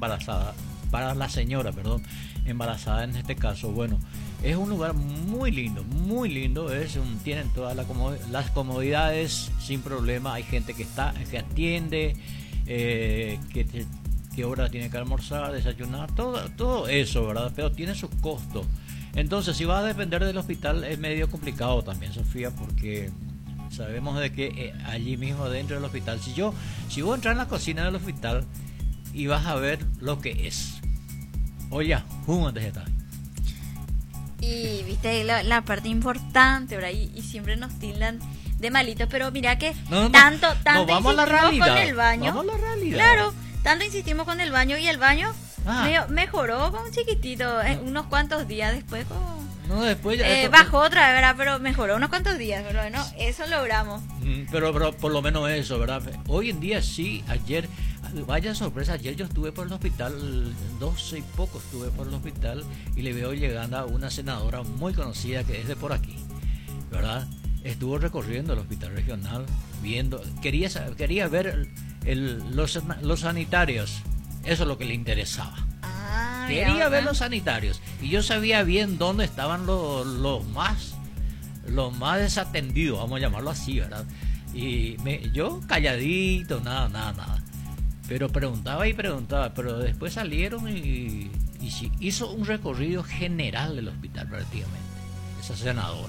embarazada, para la señora, perdón, embarazada en este caso, bueno, es un lugar muy lindo, tienen todas las comodidades sin problema, hay gente que atiende, qué hora tiene que almorzar, desayunar, todo eso, ¿verdad? Pero tiene sus costos. Entonces, si vas a depender del hospital, es medio complicado también, Sofía, porque sabemos de que allí mismo dentro del hospital, si vos entras en la cocina del hospital y vas a ver lo que es, oye, antes de estar. Y viste la parte importante, ¿verdad? Y siempre nos tildan de malitos, pero mira que tanto vamos a la realidad, con el baño. Vamos a la realidad. Claro, tanto insistimos con el baño y el baño mejoró con chiquitito, unos cuantos días después después bajó otra vez, ¿verdad? Pero mejoró unos cuantos días, ¿verdad? No, eso logramos. Pero por lo menos eso, ¿verdad? Hoy en día sí, ayer, vaya sorpresa, ayer yo estuve por el hospital, 12 y poco estuve por el hospital y le veo llegando a una senadora muy conocida que es de por aquí, ¿verdad? Estuvo recorriendo el hospital regional, viendo, quería ver los sanitarios, eso es lo que le interesaba. Quería ver los sanitarios y yo sabía bien dónde estaban los más desatendidos, vamos a llamarlo así, ¿verdad? Y yo calladito, nada. Pero preguntaba, pero después salieron y hizo un recorrido general del hospital prácticamente, esa senadora.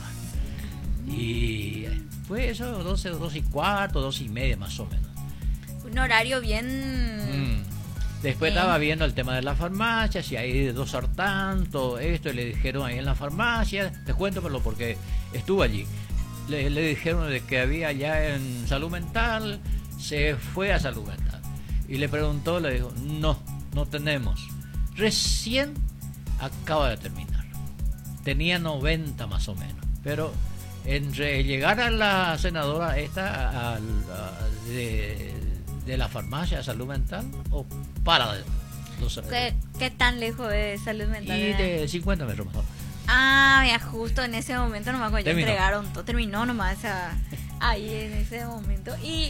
Y fue eso, 12 y cuarto, 12 y media más o menos. Un horario bien... Después estaba viendo el tema de la farmacia, si hay dosartán, todo esto, y le dijeron ahí en la farmacia, te cuento porque estuve allí, le dijeron de que había ya en salud mental, se fue a salud mental, y le preguntó, le dijo, no tenemos, recién acaba de terminar, tenía 90 más o menos, pero entre llegar a la senadora esta de la farmacia de salud mental o para ¿Qué tan lejos de salud mental? Y de 50 metros mejor. Mira, justo en ese momento nomás cuando ya entregaron todo, terminó nomás ahí en ese momento. Y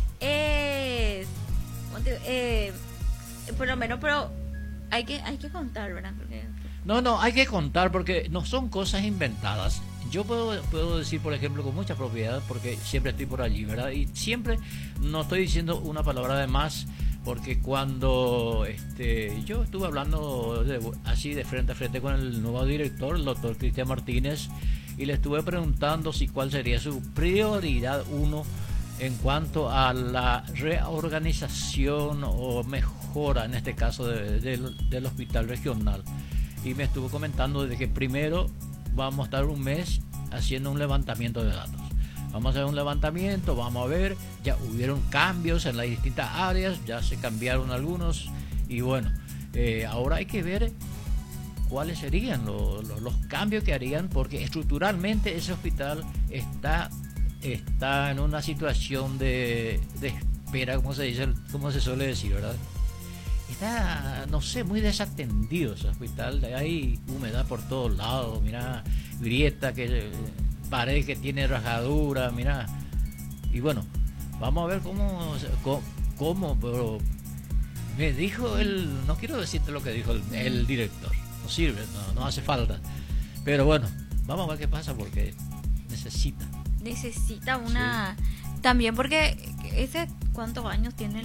por lo menos, pero hay que contar, ¿verdad? Porque... No, hay que contar porque no son cosas inventadas. Yo puedo decir, por ejemplo, con mucha propiedad, porque siempre estoy por allí, ¿verdad? Y siempre no estoy diciendo una palabra de más, porque cuando yo estuve hablando así de frente a frente con el nuevo director, el doctor Cristian Martínez, y le estuve preguntando cuál sería su prioridad uno en cuanto a la reorganización o mejora, en este caso, del hospital regional. Y me estuvo comentando de que primero vamos a estar un mes haciendo un levantamiento de datos. Vamos a hacer un levantamiento, vamos a ver, ya hubieron cambios en las distintas áreas, ya se cambiaron algunos y bueno, ahora hay que ver cuáles serían los cambios que harían, porque estructuralmente ese hospital está en una situación de espera, como se suele decir, ¿verdad? Está, no sé, muy desatendido ese hospital, hay humedad por todos lados, mira, grieta, pared que tiene rajadura, mira, y bueno, vamos a ver cómo, pero me dijo no quiero decirte lo que dijo el director, no sirve, no hace falta, pero bueno, vamos a ver qué pasa porque necesita una, sí. También porque ¿cuántos años tiene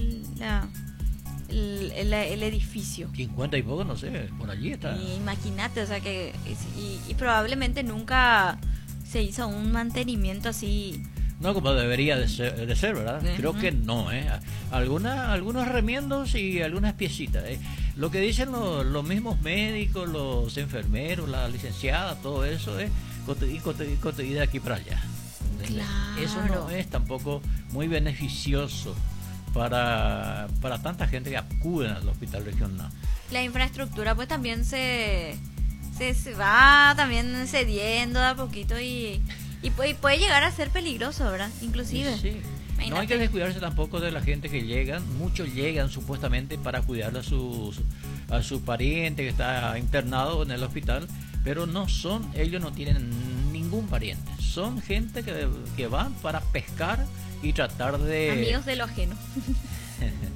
el edificio? 50 y poco, no sé, por allí está. Y imagínate, o sea que y probablemente nunca se hizo un mantenimiento así. No, como debería de ser, ¿verdad? Uh-huh. Creo que no, algunos remiendos y algunas piecitas. Lo que dicen los mismos médicos, los enfermeros, la licenciada, todo eso es cotidiano de aquí para allá. Claro. Eso no es tampoco muy beneficioso para tanta gente que acude al hospital regional. La infraestructura pues también se va también cediendo de a poquito y puede llegar a ser peligroso, ¿verdad? Inclusive. Sí. No hay que descuidarse tampoco de la gente que llegan. Muchos llegan supuestamente para cuidar a su pariente que está internado en el hospital, pero ellos no tienen ningún pariente. Son gente que van para pescar y tratar de... Amigos de lo ajeno.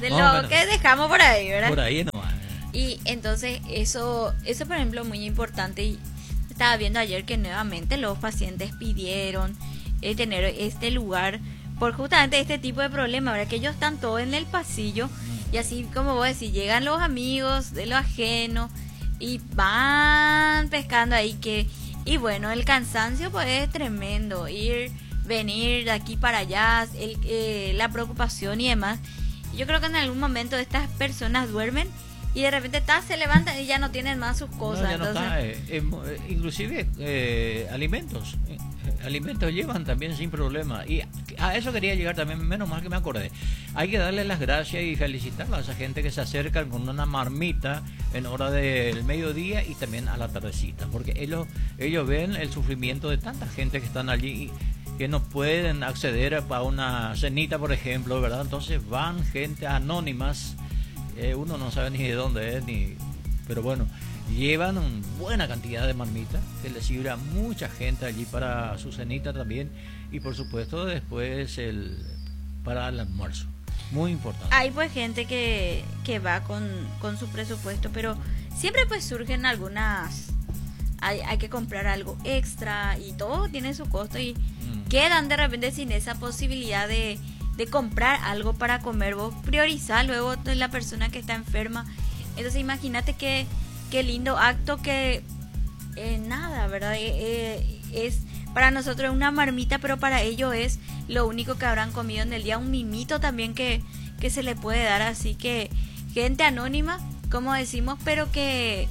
de Más o lo menos. que dejamos por ahí, ¿verdad? Por ahí nomás. Y entonces eso por ejemplo muy importante. Y estaba viendo ayer que nuevamente los pacientes pidieron tener este lugar por justamente este tipo de problema, ¿verdad? Que ellos están todos en el pasillo y así como vos decís, llegan los amigos de lo ajeno y van pescando ahí y bueno, el cansancio pues es tremendo, venir de aquí para allá, la preocupación y demás. Yo creo que en algún momento estas personas duermen y de repente se levantan y ya no tienen más sus cosas. No, ya no Entonces, está, inclusive alimentos llevan también sin problema. Y a eso quería llegar también, menos mal que me acordé. Hay que darle las gracias y felicitarla a esa gente que se acerca con una marmita en hora del mediodía y también a la tardecita, porque ellos ven el sufrimiento de tanta gente que están allí y que no pueden acceder a una cenita, por ejemplo, ¿verdad? Entonces van gente anónimas, uno no sabe ni de dónde es, pero bueno, llevan una buena cantidad de marmitas que les sirve a mucha gente allí para su cenita también y por supuesto después para el almuerzo. Muy importante. hay pues gente que va con su presupuesto, pero siempre pues surgen algunas, hay que comprar algo extra y todo tiene su costo y quedan de repente sin esa posibilidad de comprar algo para comer. Vos priorizás luego la persona que está enferma. Entonces imagínate qué lindo acto que nada, ¿verdad? Es para nosotros una marmita, pero para ellos es lo único que habrán comido en el día, un mimito también que se le puede dar. Así que gente anónima, como decimos, pero que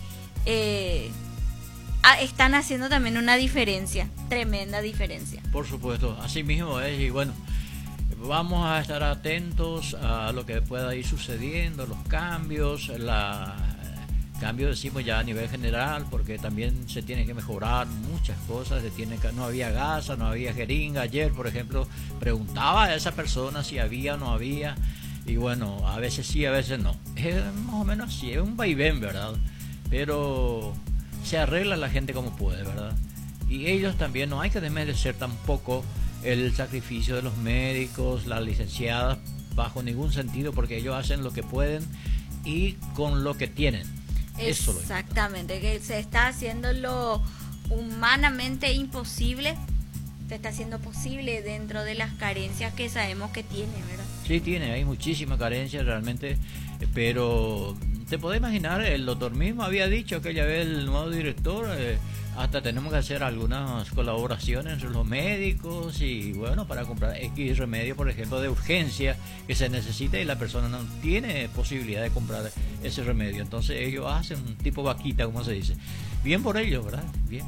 están haciendo también una diferencia, tremenda diferencia. Por supuesto, así mismo es. Y bueno, vamos a estar atentos a lo que pueda ir sucediendo, los cambios, cambios decimos ya a nivel general, porque también se tiene que mejorar muchas cosas. No había gasa, no había jeringa. Ayer, por ejemplo, preguntaba a esa persona si había o no había, y bueno, a veces sí, a veces no. Es más o menos así, es un vaivén, ¿verdad? Pero se arregla la gente como puede, ¿verdad? Y ellos también, no hay que desmerecer tampoco el sacrificio de los médicos, las licenciadas, bajo ningún sentido, porque ellos hacen lo que pueden y con lo que tienen. Eso Exactamente, que se está haciendo lo humanamente imposible, se está haciendo posible dentro de las carencias que sabemos que tiene, ¿verdad? Sí, hay muchísima carencia realmente, pero te podés imaginar, el doctor mismo había dicho aquella vez, el nuevo director, hasta tenemos que hacer algunas colaboraciones entre los médicos y bueno, para comprar X remedio, por ejemplo, de urgencia que se necesita y la persona no tiene posibilidad de comprar ese remedio. Entonces ellos hacen un tipo vaquita, como se dice. Bien por ellos, ¿verdad? Bien.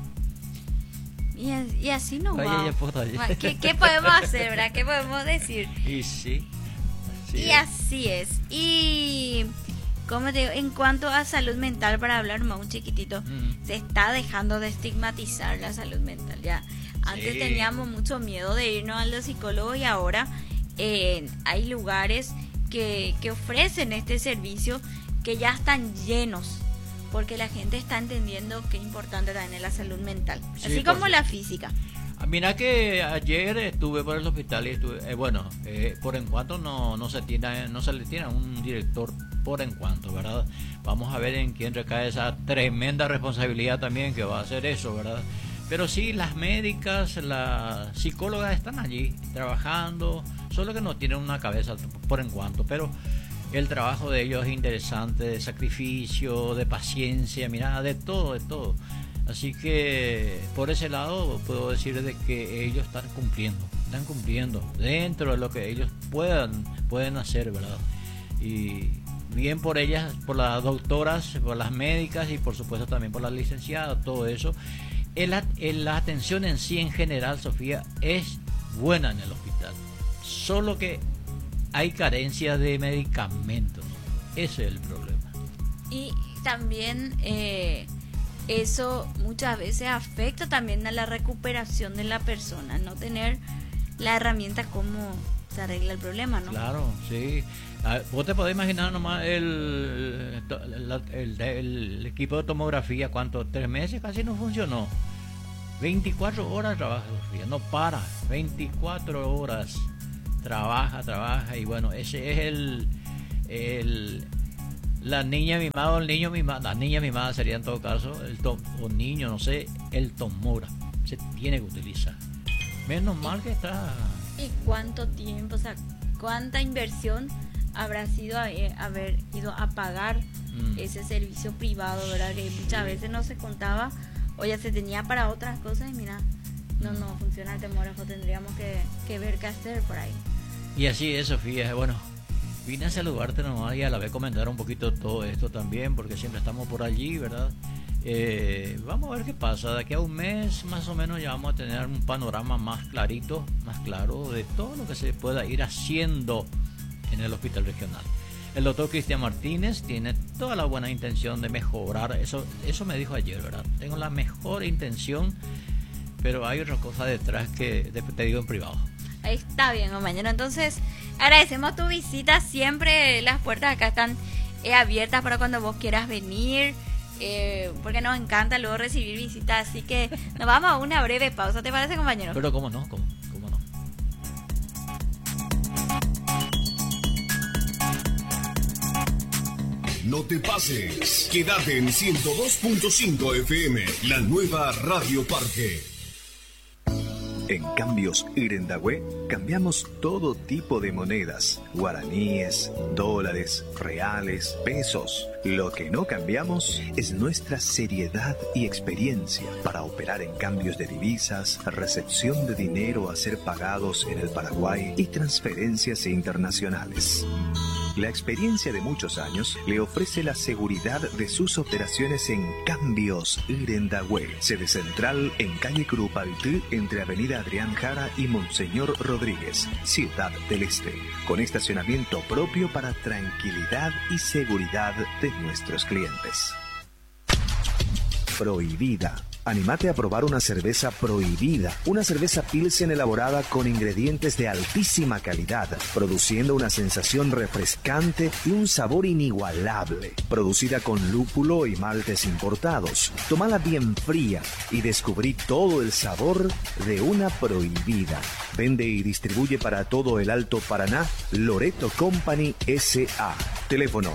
Y así no va. ¿Qué podemos hacer, verdad? ¿Qué podemos decir? Y sí. Y así es. Y como te digo, en cuanto a salud mental, para hablar más un chiquitito, se está dejando de estigmatizar la salud mental. Ya antes teníamos mucho miedo de irnos a los psicólogos y ahora hay lugares que ofrecen este servicio que ya están llenos, porque la gente está entendiendo qué importante también es la salud mental, así como la física. Mira que ayer estuve por el hospital y estuve, por en cuanto no se le tiene a un director por en cuanto, ¿verdad? Vamos a ver en quién recae esa tremenda responsabilidad también que va a hacer eso, ¿verdad? Pero sí, las médicas, las psicólogas están allí trabajando, solo que no tienen una cabeza por en cuanto, pero el trabajo de ellos es interesante, de sacrificio, de paciencia, mira, de todo. Así que por ese lado puedo decir de que ellos están cumpliendo dentro de lo que ellos pueden hacer, ¿verdad? Y bien por ellas, por las doctoras, por las médicas y por supuesto también por las licenciadas, todo eso. La atención en sí en general, Sofía, es buena en el hospital, solo que hay carencia de medicamentos, ese es el problema. Y también eso muchas veces afecta también a la recuperación de la persona, no tener la herramienta como se arregla el problema, ¿no? Claro, sí. Vos te podés imaginar nomás el equipo de tomografía, ¿cuánto? 3 meses casi no funcionó. 24 horas trabaja, Sofía, no para, 24 horas trabaja y bueno, ese es la niña mimada o el niño mimado, la niña mimada sería en todo caso, o niño, no sé, el Tomura. Se tiene que utilizar. Menos mal que está... ¿Y cuánto tiempo, o sea, cuánta inversión habrá sido haber ido a pagar ese servicio privado, ¿verdad? Que muchas veces no se contaba o ya se tenía para otras cosas y mira, no funciona el temógrafo, tendríamos que ver qué hacer por ahí. Y así es, Sofía. Bueno, vine a saludarte nomás y a la vez comentar un poquito todo esto también, porque siempre estamos por allí, ¿verdad? Vamos a ver qué pasa. De aquí a un mes más o menos ya vamos a tener un panorama más clarito, más claro de todo lo que se pueda ir haciendo en el hospital regional. El doctor Cristian Martínez tiene toda la buena intención de mejorar. Eso me dijo ayer, ¿verdad? Tengo la mejor intención, pero hay otra cosa detrás que te digo en privado. Ahí está bien, compañero. Entonces, agradecemos tu visita. Siempre las puertas acá están abiertas para cuando vos quieras venir, porque nos encanta luego recibir visitas. Así que nos vamos a una breve pausa. ¿Te parece, compañero? Pero cómo no, cómo no. No te pases. Quédate en 102.5 FM, la nueva Radio Parque. En Cambios Irendahue cambiamos todo tipo de monedas, guaraníes, dólares, reales, pesos. Lo que no cambiamos es nuestra seriedad y experiencia para operar en cambios de divisas, recepción de dinero a ser pagados en el Paraguay y transferencias internacionales. La experiencia de muchos años le ofrece la seguridad de sus operaciones en Cambios Irendahue, sede central en calle Curupaytí, entre Avenida Adrián Jara y Monseñor Rodríguez, Ciudad del Este, con estacionamiento propio para tranquilidad y seguridad de nuestros clientes. Prohibida. Anímate a probar una cerveza Prohibida, una cerveza Pilsen elaborada con ingredientes de altísima calidad, produciendo una sensación refrescante y un sabor inigualable. Producida con lúpulo y maltes importados. Tómala bien fría y descubrí todo el sabor de una Prohibida. Vende y distribuye para todo el Alto Paraná Loreto Company S.A. Teléfono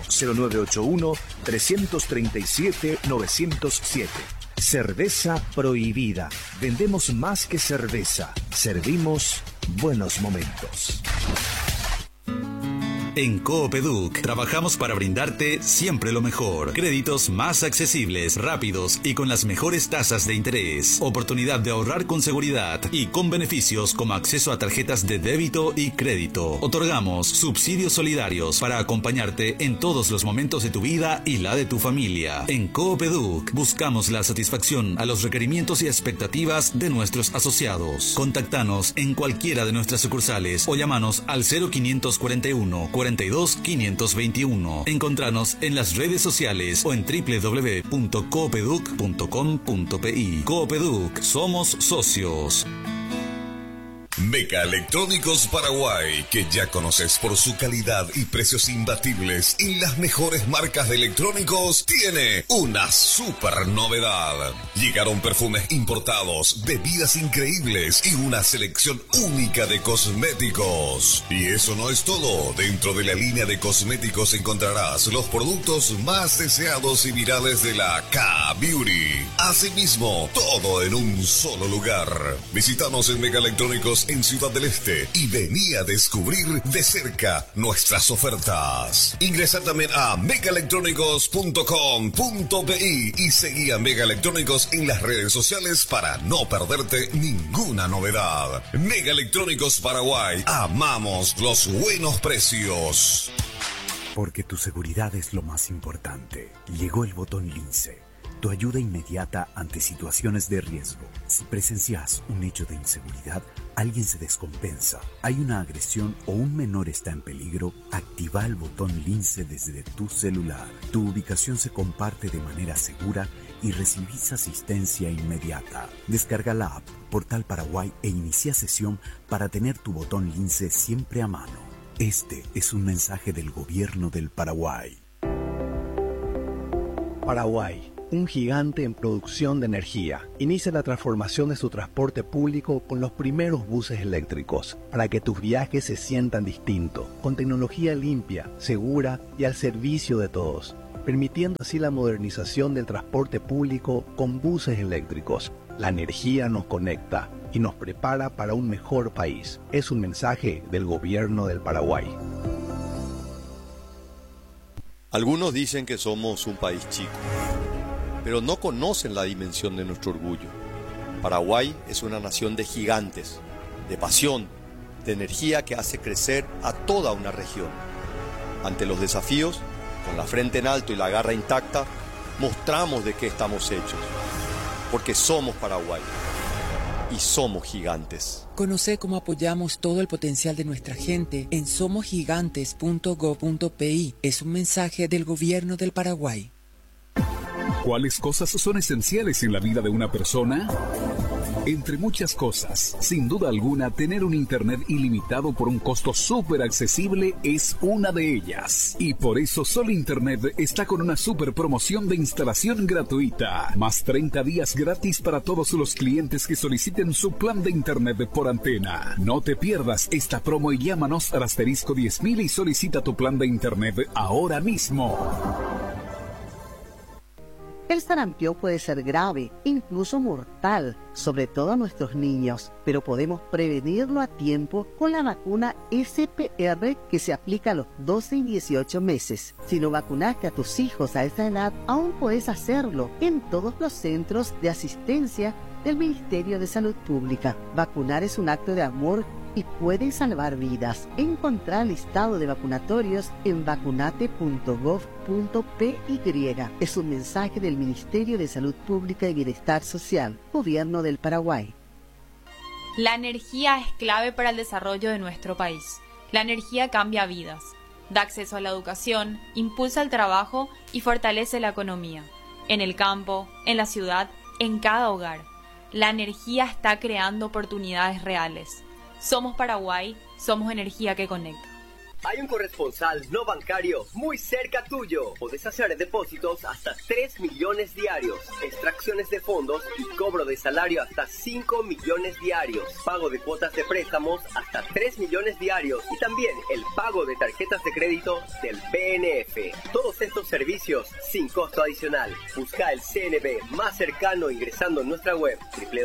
0981-337-907. Cerveza Prohibida. Vendemos más que cerveza. Servimos buenos momentos. En Coopeduc trabajamos para brindarte siempre lo mejor. Créditos más accesibles, rápidos y con las mejores tasas de interés. Oportunidad de ahorrar con seguridad y con beneficios como acceso a tarjetas de débito y crédito. Otorgamos subsidios solidarios para acompañarte en todos los momentos de tu vida y la de tu familia. En Coopeduc buscamos la satisfacción a los requerimientos y expectativas de nuestros asociados. Contactanos en cualquiera de nuestras sucursales o llamanos al 0541 42 521. Encontranos en las redes sociales o en www.coopeduc.com.pi. Coopeduc, somos socios. Meca Electrónicos Paraguay, que ya conoces por su calidad y precios imbatibles y las mejores marcas de electrónicos, tiene una super novedad. Llegaron perfumes importados, bebidas increíbles y una selección única de cosméticos. Y eso no es todo. Dentro de la línea de cosméticos encontrarás los productos más deseados y virales de la K-Beauty. Asimismo, todo en un solo lugar. Visítanos en Meca Electrónicos en Ciudad del Este y vení a descubrir de cerca nuestras ofertas. Ingresa también a megaelectrónicos.com.pi y seguí a Mega Electrónicos en las redes sociales para no perderte ninguna novedad. Mega Electrónicos Paraguay, amamos los buenos precios. Porque tu seguridad es lo más importante. Llegó el botón Lince. Tu ayuda inmediata ante situaciones de riesgo. Si presencias un hecho de inseguridad, alguien se descompensa, hay una agresión o un menor está en peligro, activa el botón Lince desde tu celular. Tu ubicación se comparte de manera segura y recibís asistencia inmediata. Descarga la app Portal Paraguay e inicia sesión para tener tu botón Lince siempre a mano. Este es un mensaje del Gobierno del Paraguay. Paraguay, un gigante en producción de energía, inicia la transformación de su transporte público con los primeros buses eléctricos, para que tus viajes se sientan distintos, con tecnología limpia, segura y al servicio de todos, permitiendo así la modernización del transporte público con buses eléctricos. La energía nos conecta y nos prepara para un mejor país. Es un mensaje del Gobierno del Paraguay. Algunos dicen que somos un país chico, pero no conocen la dimensión de nuestro orgullo. Paraguay es una nación de gigantes, de pasión, de energía que hace crecer a toda una región. Ante los desafíos, con la frente en alto y la garra intacta, mostramos de qué estamos hechos, porque somos Paraguay y somos gigantes. Conoce cómo apoyamos todo el potencial de nuestra gente en somosgigantes.gov.pi. Es un mensaje del Gobierno del Paraguay. ¿Cuáles cosas son esenciales en la vida de una persona? Entre muchas cosas, sin duda alguna, tener un internet ilimitado por un costo súper accesible es una de ellas. Y por eso Sol Internet está con una súper promoción de instalación gratuita. Más 30 días gratis para todos los clientes que soliciten su plan de internet por antena. No te pierdas esta promo y llámanos al asterisco 10.000 y solicita tu plan de internet ahora mismo. El sarampión puede ser grave, incluso mortal, sobre todo a nuestros niños, pero podemos prevenirlo a tiempo con la vacuna SPR que se aplica a los 12 y 18 meses. Si no vacunaste a tus hijos a esa edad, aún puedes hacerlo en todos los centros de asistencia del Ministerio de Salud Pública. Vacunar es un acto de amor y puede salvar vidas. Encontrar el listado de vacunatorios en vacunate.gov.py. Es un mensaje del Ministerio de Salud Pública y Bienestar Social, Gobierno del Paraguay. La energía es clave para el desarrollo de nuestro país. La energía cambia vidas, da acceso a la educación, impulsa el trabajo y fortalece la economía. En el campo, en la ciudad, en cada hogar. La energía está creando oportunidades reales. Somos Paraguay, somos energía que conecta. Hay un corresponsal no bancario muy cerca tuyo. Podés hacer depósitos hasta 3 millones diarios, extracciones de fondos y cobro de salario hasta 5 millones diarios, pago de cuotas de préstamos hasta 3 millones diarios y también el pago de tarjetas de crédito del BNF. Todos estos servicios sin costo adicional. Busca el CNB más cercano ingresando en nuestra web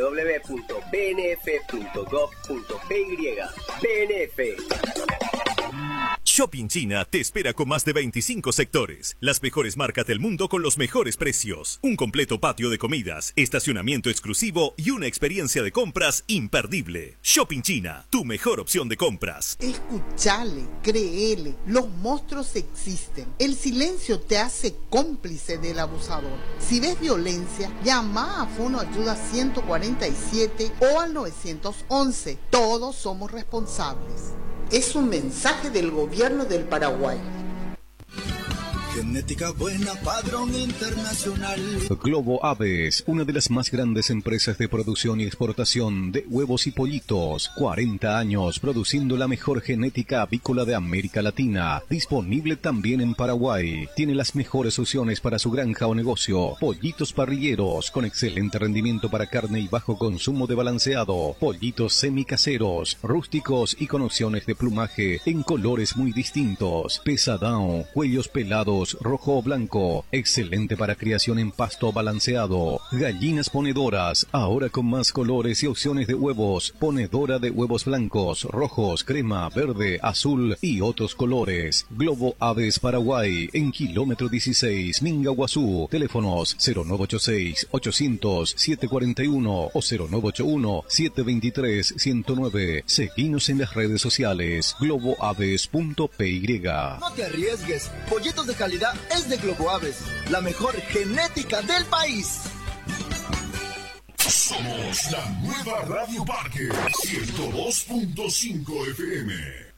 www.bnf.gov.py. BNF. Shopping China te espera con más de 25 sectores, las mejores marcas del mundo con los mejores precios, un completo patio de comidas, estacionamiento exclusivo y una experiencia de compras imperdible. Shopping China, tu mejor opción de compras. Escuchale, créele, los monstruos existen. El silencio te hace cómplice del abusador. Si ves violencia, llama a Fono Ayuda 147 o al 911. Todos somos responsables. Es un mensaje del Gobierno del Paraguay. Genética buena, padrón internacional. Globo Aves, una de las más grandes empresas de producción y exportación de huevos y pollitos. 40 años produciendo la mejor genética avícola de América Latina. Disponible también en Paraguay. Tiene las mejores opciones para su granja o negocio. Pollitos parrilleros con excelente rendimiento para carne y bajo consumo de balanceado. Pollitos semicaseros, rústicos y con opciones de plumaje en colores muy distintos. Pesadão, cuellos pelados, rojo o blanco, excelente para criación en pasto balanceado. Gallinas ponedoras, ahora con más colores y opciones de huevos. Ponedora de huevos blancos, rojos, crema, verde, azul y otros colores. Globo Aves Paraguay, en kilómetro 16, Mingaguazú. Teléfonos 0986-800-741 o 0981-723-109. Seguinos en las redes sociales, globoaves.py. No te arriesgues, pollitos de calidad es de Globo Aves, la mejor genética del país. Somos la nueva Radio Parque 102.5 FM.